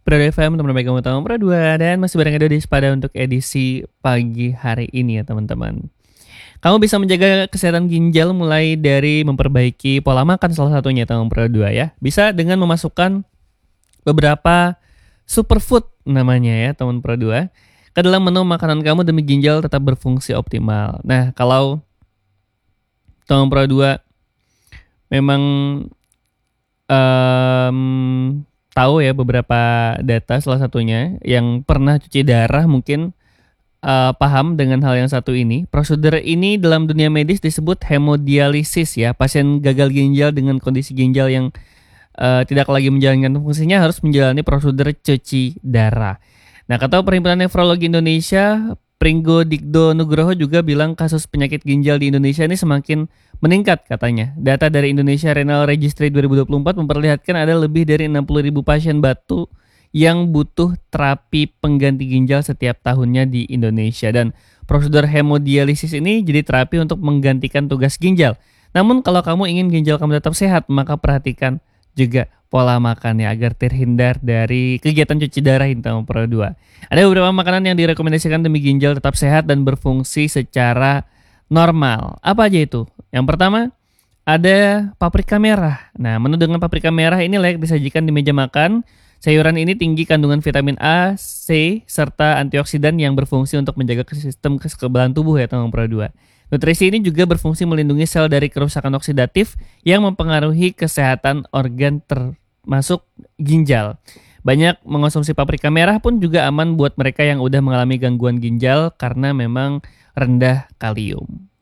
Pro FM, teman baik kamu tahu Pro 2 dan masih bareng Edo di Sepada untuk edisi pagi hari ini ya teman-teman. Kamu bisa menjaga kesehatan ginjal mulai dari memperbaiki pola makan salah satunya teman Pro 2 ya. Bisa dengan memasukkan beberapa superfood namanya ya teman Pro 2 ke dalam menu makanan kamu demi ginjal tetap berfungsi optimal. Nah, kalau teman Pro 2 memang em, tahu ya beberapa data salah satunya yang pernah cuci darah mungkin paham dengan hal yang satu ini. Prosedur ini dalam dunia medis disebut hemodialisis ya. Pasien gagal ginjal dengan kondisi ginjal yang tidak lagi menjalankan fungsinya harus menjalani prosedur cuci darah. Nah, kata Perhimpunan Nefrologi Indonesia, Pringgo Digdo Nugroho juga bilang kasus penyakit ginjal di Indonesia ini semakin meningkat katanya. Data dari Indonesia Renal Registry 2024 memperlihatkan ada lebih dari 60.000 pasien batu yang butuh terapi pengganti ginjal setiap tahunnya di Indonesia. Dan prosedur hemodialisis ini jadi terapi untuk menggantikan tugas ginjal. Namun kalau kamu ingin ginjal kamu tetap sehat, maka perhatikan juga pola makannya agar terhindar dari kegiatan cuci darah Intama Pro 2. Ada beberapa makanan yang direkomendasikan demi ginjal tetap sehat dan berfungsi secara normal. Apa aja itu? Yang pertama, ada paprika merah. Nah, menu dengan paprika merah ini layak disajikan di meja makan. Sayuran ini tinggi kandungan vitamin A, C, serta antioksidan yang berfungsi untuk menjaga sistem kekebalan tubuh ya teman Pro 2. Nutrisi ini juga berfungsi melindungi sel dari kerusakan oksidatif yang mempengaruhi kesehatan organ termasuk ginjal. Banyak mengonsumsi paprika merah pun juga aman buat mereka yang udah mengalami gangguan ginjal karena memang rendah kalium.